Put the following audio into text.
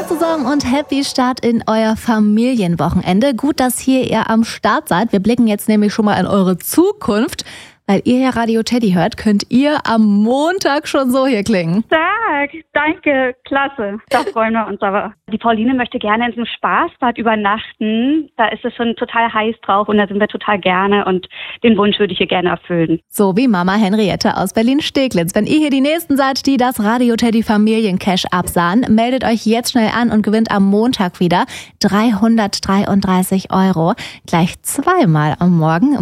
Saison und happy Start in euer Familienwochenende. Gut, dass ihr am Start seid. Wir blicken jetzt nämlich schon mal in eure Zukunft. Weil ihr ja Radio Teddy hört, könnt ihr am Montag schon so hier klingen. Tag, danke, klasse. Da freuen wir uns aber. Die Pauline möchte gerne in so einem Spaßbad übernachten. Da ist es schon total heiß drauf und da sind wir total gerne und den Wunsch würde ich ihr gerne erfüllen. So wie Mama Henriette aus Berlin-Steglitz. Wenn ihr hier die Nächsten seid, die das Radio Teddy Familiencash absahen, meldet euch jetzt schnell an und gewinnt am Montag wieder 333 €. Gleich zweimal am Morgen.